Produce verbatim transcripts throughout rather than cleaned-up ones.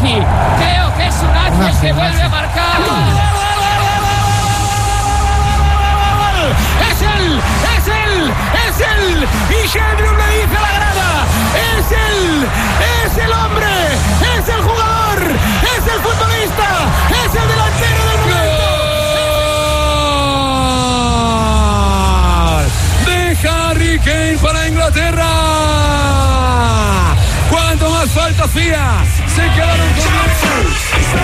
Unagi. Creo que es Unagi el que vuelve a marcar. ¡Es él! ¡Es él! ¡Es él! Y Sheldon le dice a la grada: ¡es él! ¡Es el hombre! ¡Es el jugador! ¡Es el futbolista! ¡Es el delantero del momento! ¡De Harry Kane para Inglaterra! ¿Cuánto más falta hacía? Se quedaron con...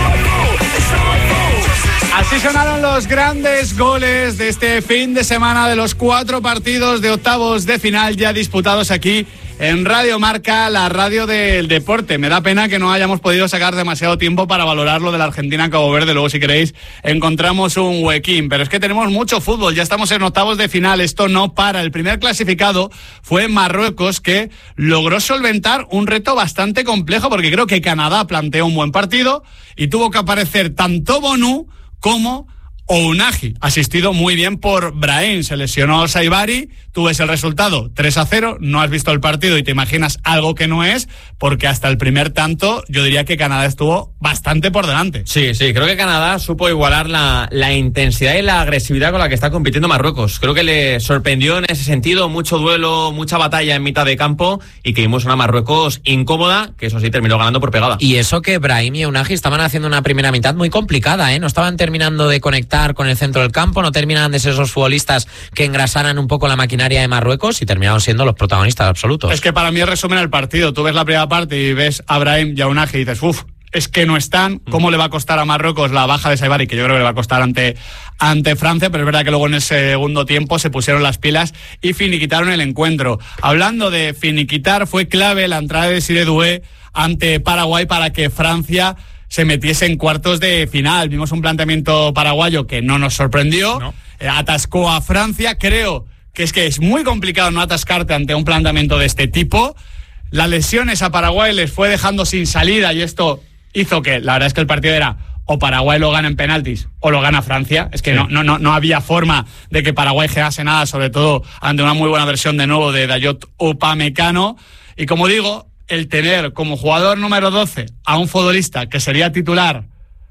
Así sonaron los grandes goles de este fin de semana de los cuatro partidos de octavos de final ya disputados aquí en Radio Marca, la radio del deporte. Me da pena que no hayamos podido sacar demasiado tiempo para valorar lo de la Argentina-Cabo Verde. Luego, si queréis, encontramos un huequín. Pero es que tenemos mucho fútbol. Ya estamos en octavos de final. Esto no para. El primer clasificado fue Marruecos, que logró solventar un reto bastante complejo, porque creo que Canadá planteó un buen partido y tuvo que aparecer tanto Bonu como Unagi, asistido muy bien por Brahim. Se lesionó Saibari, tú ves el resultado, tres a cero, no has visto el partido y te imaginas algo que no es, porque hasta el primer tanto yo diría que Canadá estuvo bastante por delante. Sí, sí, creo que Canadá supo igualar la, la intensidad y la agresividad con la que está compitiendo Marruecos. Creo que le sorprendió en ese sentido, mucho duelo, mucha batalla en mitad de campo, y que vimos una Marruecos incómoda, que eso sí terminó ganando por pegada. Y eso que Brahim y Unagi estaban haciendo una primera mitad muy complicada, ¿eh? No estaban terminando de conectar con el centro del campo, no terminaban de ser esos futbolistas que engrasaran un poco la maquinaria de Marruecos y terminaron siendo los protagonistas absolutos. Es que para mí es resumen el partido. Tú ves la primera parte y ves a Brahim y a Unagi y dices, uff, es que no están. ¿Cómo le va a costar a Marruecos la baja de Saibari? Que yo creo que le va a costar ante, ante Francia, pero es verdad que luego en el segundo tiempo se pusieron las pilas y finiquitaron el encuentro. Hablando de finiquitar, fue clave la entrada de Desiré Doué ante Paraguay para que Francia se metiese en cuartos de final. Vimos un planteamiento paraguayo que no nos sorprendió, no. eh, atascó a Francia. Creo que es que es muy complicado no atascarte ante un planteamiento de este tipo. Las lesiones a Paraguay les fue dejando sin salida y esto hizo que, la verdad es que el partido era o Paraguay lo gana en penaltis o lo gana Francia. Es que sí. no, no, no, no había forma de que Paraguay generase nada, sobre todo ante una muy buena versión de nuevo de Dayot Upamecano. Y como digo, el tener como jugador número doce a un futbolista que sería titular,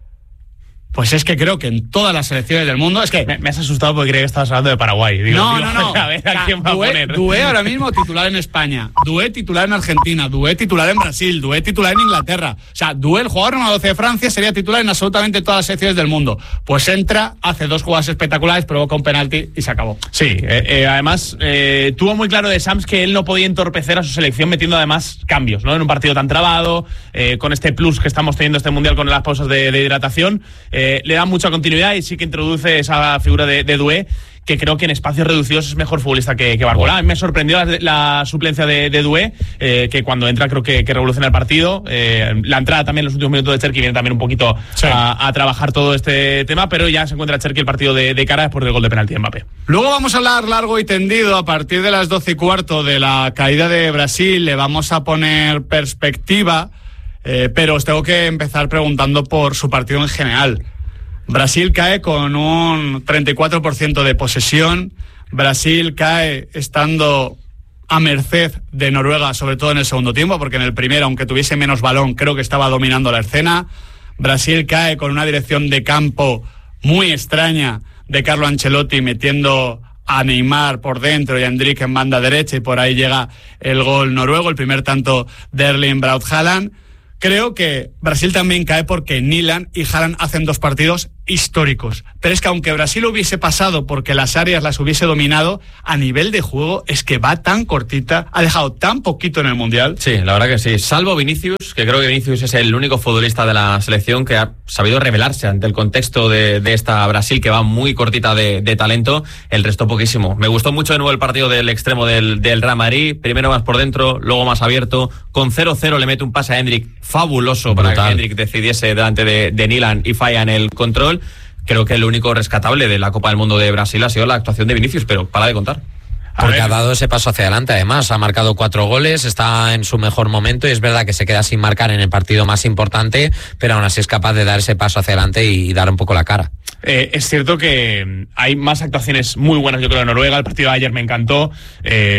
pues es que creo que en todas las selecciones del mundo... Es que me, me has asustado porque creía que estabas hablando de Paraguay. Digo, no, digo, no, no. A ver, ¿a quién va a poner? Doué ahora mismo titular en España, Doué titular en Argentina, Doué titular en Brasil, Doué titular en Inglaterra. O sea, Doué, el jugador número doce de Francia, sería titular en absolutamente todas las selecciones del mundo. Pues entra, hace dos jugadas espectaculares, provoca un penalti y se acabó. Sí, eh, eh, además eh, tuvo muy claro de Sams que él no podía entorpecer a su selección metiendo además cambios, ¿no? En un partido tan trabado, eh, con este plus que estamos teniendo este Mundial con las pausas de, de hidratación, eh, le da mucha continuidad y sí que introduce esa figura de, de Doué, que creo que en espacios reducidos es mejor futbolista que, que Barcola. A mí me sorprendió la, la suplencia de, de Doué, eh, que cuando entra creo que, que revoluciona el partido. Eh, la entrada también en los últimos minutos de Cherki viene también un poquito sí. a, a trabajar todo este tema, pero ya se encuentra Cherki el partido de, de cara después del gol de penalti de Mbappé. Luego vamos a hablar largo y tendido a partir de las doce y cuarto de la caída de Brasil. Le vamos a poner perspectiva, eh, pero os tengo que empezar preguntando por su partido en general. Brasil cae con un treinta y cuatro por ciento de posesión. Brasil cae estando a merced de Noruega, sobre todo en el segundo tiempo, porque en el primero, aunque tuviese menos balón, creo que estaba dominando la escena. Brasil cae con una dirección de campo muy extraña de Carlo Ancelotti, metiendo a Neymar por dentro y a Endrick en banda derecha, y por ahí llega el gol noruego, el primer tanto de Erling Braut Haaland. Creo que Brasil también cae porque Nyland y Haaland hacen dos partidos históricos. Pero es que aunque Brasil hubiese pasado porque las áreas las hubiese dominado, a nivel de juego es que va tan cortita, ha dejado tan poquito en el Mundial. Sí, la verdad que sí. Salvo Vinicius, que creo que Vinicius es el único futbolista de la selección que ha sabido revelarse ante el contexto de, de esta Brasil, que va muy cortita de, de talento. El resto poquísimo. Me gustó mucho de nuevo el partido del extremo del, del Real Madrid. Primero más por dentro, luego más abierto. Con cero cero le mete un pase a Endrick fabuloso. Brutal. Para que Endrick decidiese delante de, de Nyland y falla en el control. Creo que el único rescatable de la Copa del Mundo de Brasil ha sido la actuación de Vinicius, pero para de contar. Porque ha dado ese paso hacia adelante, además, ha marcado cuatro goles, está en su mejor momento y es verdad que se queda sin marcar en el partido más importante, pero aún así es capaz de dar ese paso hacia adelante y dar un poco la cara. Eh, es cierto que hay más actuaciones muy buenas, yo creo, de Noruega. El partido de ayer me encantó. Eh,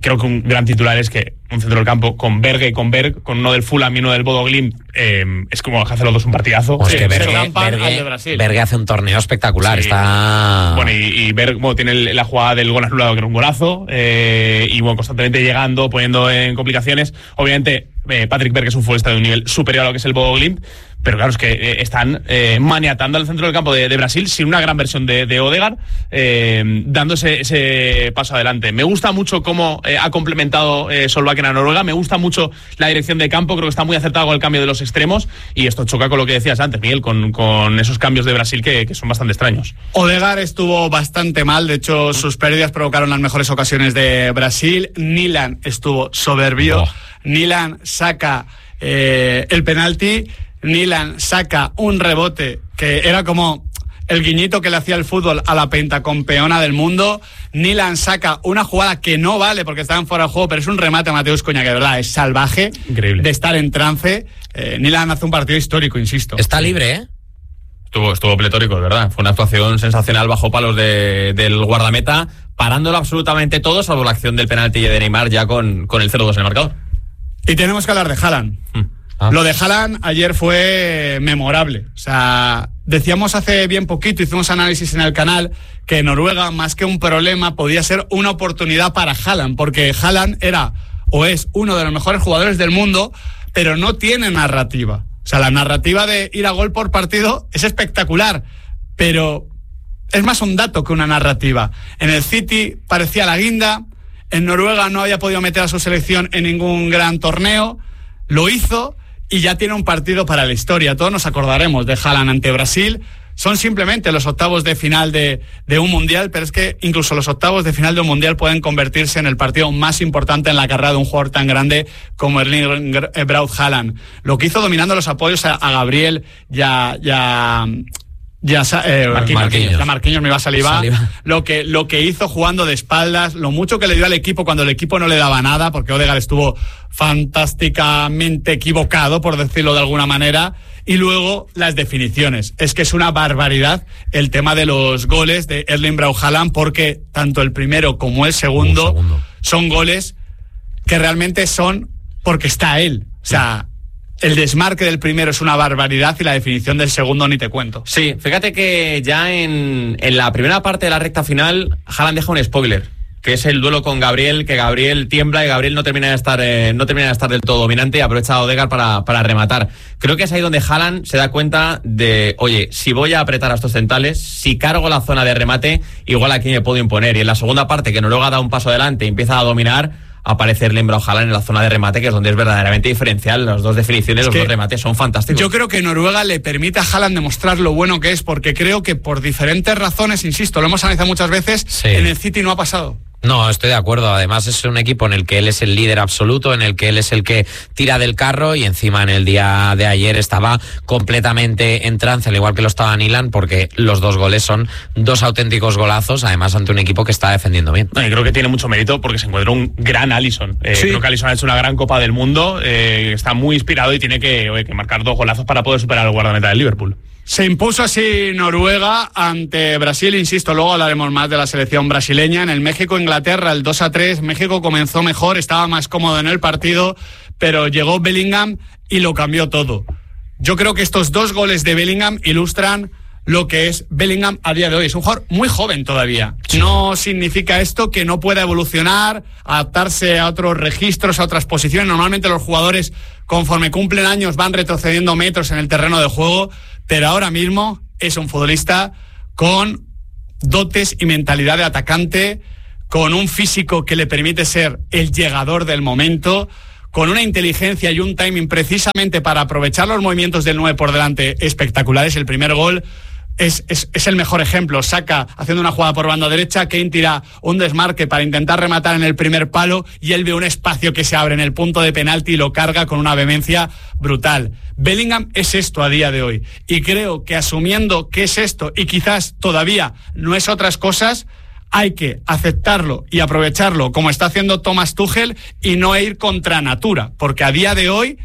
creo que un gran titular es que un centro del campo con Berge y con Berg, con uno del Fulham y uno del Bodo Glimt, eh, es como hacer los dos un partidazo. Pues Sí, que Berge, Berge- Berge- al de Brasil. Berge hace un torneo espectacular. Sí. Está. Bueno, y, y Berg bueno, tiene el- la jugada del gol anulado, que era un golazo, eh, y bueno, constantemente llegando, poniendo en complicaciones. Obviamente, eh, Patrick Berg es un futbolista de un nivel superior a lo que es el Bodo Glimt, pero claro, es que eh, están eh, maniatando al centro del campo de, de Brasil sin una gran versión de, de Odegaard, eh, dando ese, ese paso adelante. Me gusta mucho cómo eh, ha complementado eh, Solbakken a Noruega, me gusta mucho la dirección de campo, creo que está muy acertado con el cambio de los extremos, y esto choca con lo que decías antes, Miguel, con, con esos cambios de Brasil que, que son bastante extraños. Odegaard estuvo bastante mal, de hecho sus pérdidas provocaron las mejores ocasiones de Brasil. Nilan estuvo soberbio. Oh. Nilan saca eh, el penalti. Nilan saca un rebote que era como el guiñito que le hacía el fútbol a la pentacampeona del mundo. Nilan saca una jugada que no vale porque estaba en fuera de juego, pero es un remate a Mateus Cunha que de verdad es salvaje. Increíble. De estar en trance. Eh, Nilan hace un partido histórico, insisto. Está libre, ¿eh? Estuvo, estuvo pletórico, es verdad. Fue una actuación sensacional bajo palos de, del guardameta, parándolo absolutamente todo, salvo la acción del penalti de Neymar ya con, con el cero dos en el marcador. Y tenemos que hablar de Haaland. Mm. Ah. Lo de Haaland ayer fue memorable. O sea, decíamos hace bien poquito, hicimos análisis en el canal, que Noruega, más que un problema, podía ser una oportunidad para Haaland, porque Haaland era o es uno de los mejores jugadores del mundo, pero no tiene narrativa. O sea, la narrativa de ir a gol por partido es espectacular, pero es más un dato que una narrativa. En el City parecía la guinda, en Noruega no había podido meter a su selección en ningún gran torneo, lo hizo y ya tiene un partido para la historia. Todos nos acordaremos de Haaland ante Brasil. Son simplemente los octavos de final de, de un mundial, pero es que incluso los octavos de final de un mundial pueden convertirse en el partido más importante en la carrera de un jugador tan grande como Erling Braut Haaland. Lo que hizo dominando los apoyos a, a Gabriel y a, y a, y a, eh, Marquinhos. Marquinhos. A Marquinhos me iba a salivar. Saliva. Lo que, lo que hizo jugando de espaldas, lo mucho que le dio al equipo cuando el equipo no le daba nada, porque Odegaard estuvo fantásticamente equivocado, por decirlo de alguna manera. Y luego las definiciones. Es que es una barbaridad el tema de los goles de Erling Braut Haaland, porque tanto el primero como el segundo, Un segundo. son goles que realmente son porque está él. O sea, el desmarque del primero es una barbaridad y la definición del segundo ni te cuento. Sí, fíjate que ya en, en la primera parte de la recta final, Haaland deja un spoiler, que es el duelo con Gabriel, que Gabriel tiembla y Gabriel no termina de estar eh, no termina de estar del todo dominante y aprovecha a Odegaard para, para rematar. Creo que es ahí donde Haaland se da cuenta de, oye, si voy a apretar a estos centrales, si cargo la zona de remate, igual aquí me puedo imponer. Y en la segunda parte, que Noruega da un paso adelante y empieza a dominar, aparece Erling Braut Haaland en la zona de remate, que es donde es verdaderamente diferencial. Las dos definiciones, Es los que dos remates son fantásticos. Yo creo que Noruega le permite a Haaland demostrar lo bueno que es, porque creo que por diferentes razones, insisto, lo hemos analizado muchas veces, Sí. en el City no ha pasado. No, estoy de acuerdo. Además es un equipo en el que él es el líder absoluto, en el que él es el que tira del carro y encima en el día de ayer estaba completamente en trance, al igual que lo estaba Nilan, porque los dos goles son dos auténticos golazos, además ante un equipo que está defendiendo bien. No, y creo que tiene mucho mérito porque se encuentra un gran Alisson. Eh, Sí. Creo que Alisson ha hecho una gran Copa del Mundo, eh, está muy inspirado y tiene que, oye, que marcar dos golazos para poder superar al guardameta del Liverpool. Se impuso así Noruega ante Brasil, insisto, luego hablaremos más de la selección brasileña. En el México-Inglaterra, el dos a tres, México comenzó mejor, estaba más cómodo en el partido, pero llegó Bellingham y lo cambió todo. Yo creo que estos dos goles de Bellingham ilustran lo que es Bellingham a día de hoy. Es un jugador muy joven todavía. No significa esto que no pueda evolucionar, adaptarse a otros registros, a otras posiciones. Normalmente los jugadores, conforme cumplen años, van retrocediendo metros en el terreno de juego, pero ahora mismo es un futbolista con dotes y mentalidad de atacante, con un físico que le permite ser el llegador del momento, con una inteligencia y un timing precisamente para aprovechar los movimientos del nueve por delante espectaculares. El primer gol es, es, es el mejor ejemplo. Saca haciendo una jugada por banda derecha, Kane tira un desmarque para intentar rematar en el primer palo y él ve un espacio que se abre en el punto de penalti y lo carga con una vehemencia brutal. Bellingham es esto a día de hoy y creo que asumiendo que es esto y quizás todavía no es otras cosas, hay que aceptarlo y aprovecharlo como está haciendo Thomas Tuchel y no ir contra natura, porque a día de hoy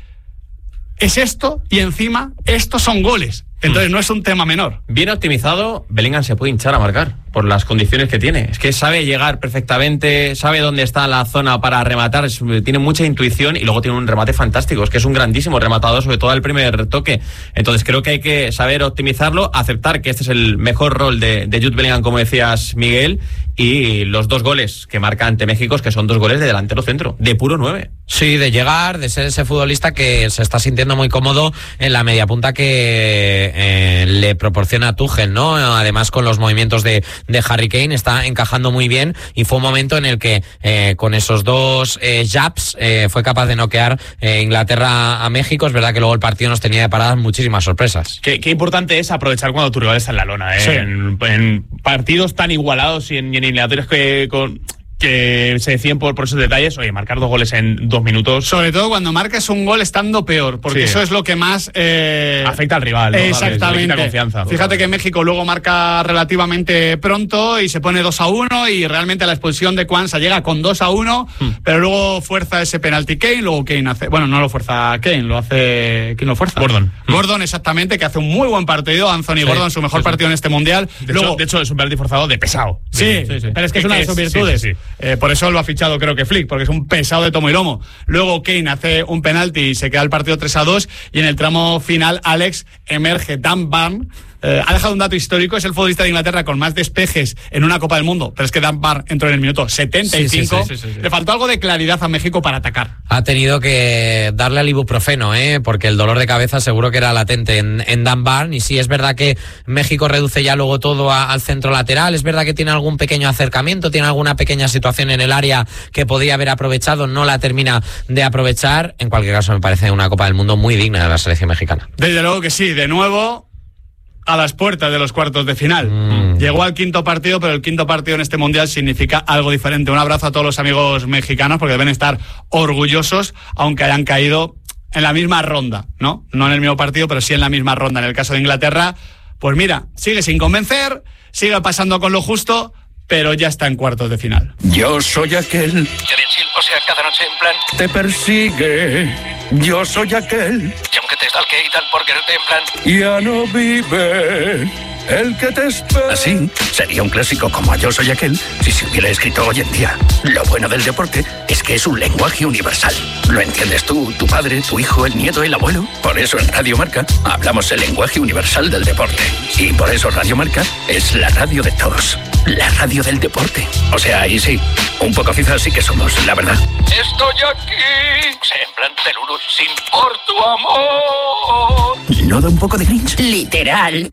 es esto y encima estos son goles. Entonces no es un tema menor. Bien optimizado, Bellingham se puede hinchar a marcar. por las condiciones que tiene. Es que sabe llegar perfectamente, sabe dónde está la zona para rematar, es, tiene mucha intuición y luego tiene un remate fantástico. Es que es un grandísimo rematador, sobre todo al primer toque. Entonces creo que hay que saber optimizarlo, aceptar que este es el mejor rol de, de Jude Bellingham, como decías, Miguel, y los dos goles que marca ante México, que son dos goles de delantero centro, de puro nueve. Sí, de llegar, de ser ese futbolista que se está sintiendo muy cómodo en la media punta que eh, le proporciona Tuchel, ¿no? Además, con los movimientos de, de Harry Kane, está encajando muy bien y fue un momento en el que eh, con esos dos eh, jabs eh, fue capaz de noquear eh, Inglaterra a México. Es verdad que luego el partido nos tenía deparadas muchísimas sorpresas. Qué, qué importante es aprovechar cuando tu rival está en la lona, ¿eh? Sí. En, en partidos tan igualados y en, y en eliminatorias que con... que se deciden por, por esos detalles, oye, marcar dos goles en dos minutos. Sobre todo cuando marcas un gol estando peor, porque Sí. eso es lo que más eh... afecta al rival, ¿no? Exactamente. Le quita confianza. Fíjate que México luego marca relativamente pronto y se pone dos a uno y realmente la expulsión de Kwanza llega con dos a uno, hmm. pero luego fuerza ese penalti Kane, luego Kane hace, bueno, no lo fuerza Kane, lo hace, ¿quién lo fuerza? Gordon. Gordon, exactamente, que hace un muy buen partido, Anthony sí, Gordon, su mejor sí, sí. partido en este mundial. De, luego, hecho, de hecho, es un penalti forzado de pesado. Sí, sí, sí. Pero es que es una de sus virtudes. Sí, sí, sí. Eh, por eso lo ha fichado, creo que Flick, porque es un pesado de tomo y lomo. Luego Kane hace un penalti y se queda el partido tres a dos, y en el tramo final, Alex, emerge Dan Burn. Eh, ha dejado un dato histórico, es el futbolista de Inglaterra con más despejes en una Copa del Mundo, pero es que Dan Burn entró en el minuto setenta y cinco. Sí, sí, sí, sí, sí. Le faltó algo de claridad a México para atacar. Ha tenido que darle al ibuprofeno, ¿eh? Porque el dolor de cabeza seguro que era latente en, en Dan Burn. Y sí, es verdad que México reduce ya luego todo a, al centro lateral. Es verdad que tiene algún pequeño acercamiento, tiene alguna pequeña situación en el área que podía haber aprovechado, no la termina de aprovechar. En cualquier caso, me parece una Copa del Mundo muy digna de la selección mexicana. Desde luego que sí, de nuevo a las puertas de los cuartos de final. Mm. Llegó al quinto partido, pero el quinto partido en este Mundial significa algo diferente. Un abrazo a todos los amigos mexicanos, porque deben estar orgullosos, aunque hayan caído en la misma ronda, ¿no? No en el mismo partido, pero sí en la misma ronda. En el caso de Inglaterra, pues mira, sigue sin convencer, sigue pasando con lo justo, pero ya está en cuartos de final. Yo soy aquel... O sea, cada noche en plan... Te persigue. Yo soy aquel... Y aunque te stalkee y tal, porque en plan... Ya no vive el que te espera. Así sería un clásico como Yo soy aquel si se hubiera escrito hoy en día. Lo bueno del deporte es que es un lenguaje universal. Lo entiendes tú, tu padre, tu hijo, el nieto, el abuelo. Por eso en Radio Marca hablamos el lenguaje universal del deporte. Y por eso Radio Marca es la radio de todos. La radio del deporte. O sea, ahí sí, un poco FIFA sí que somos, la verdad. Estoy aquí. O sea, en plan del uno, sin por tu amor. ¿No da un poco de cringe? Literal.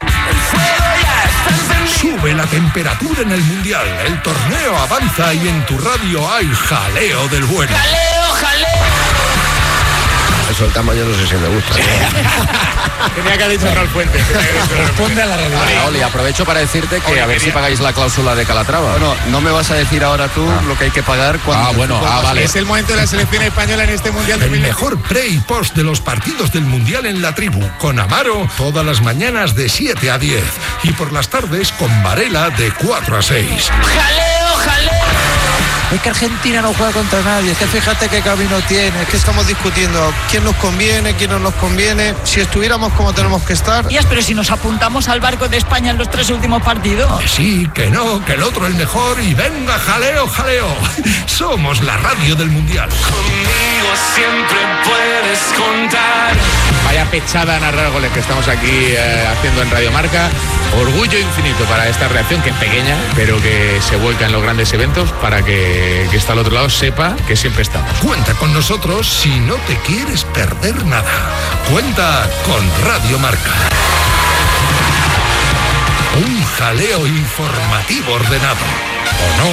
Sube la temperatura en el Mundial. El torneo avanza y en tu radio hay jaleo del bueno. ¡Jaleo, jaleo! Eso el tamaño no sé si me gusta. Tenía que haber dicho Raúl Fuentes. Responde a la realidad. Ah, Oli, aprovecho para decirte que Oli, a ver quería... si pagáis la cláusula de Calatrava. Bueno, no me vas a decir ahora tú ah. lo que hay que pagar cuando... Ah, bueno, ah, vale. Es el momento de la selección española en este Mundial. El mejor pre y post de los partidos del Mundial en la tribu. Con Amaro, todas las mañanas de siete a diez. Y por las tardes con Varela de cuatro a seis. ¡Jaleo, jaleo! Es que Argentina no juega contra nadie, es que fíjate qué camino tiene, es que estamos discutiendo quién nos conviene, quién no nos conviene, si estuviéramos como tenemos que estar. Díaz, pero si nos apuntamos al barco de España en los tres últimos partidos. Que sí, que no, que el otro es mejor y venga, jaleo, jaleo. Somos la radio del Mundial. Conmigo siempre puedes contar. Vaya pechada a narrar goles que estamos aquí eh, haciendo en Radio Marca. Orgullo infinito para esta reacción, que es pequeña, pero que se vuelca en los grandes eventos para que, que está al otro lado sepa que siempre estamos. Cuenta con nosotros si no te quieres perder nada. Cuenta con Radio Marca. Un jaleo informativo ordenado. ¿O no?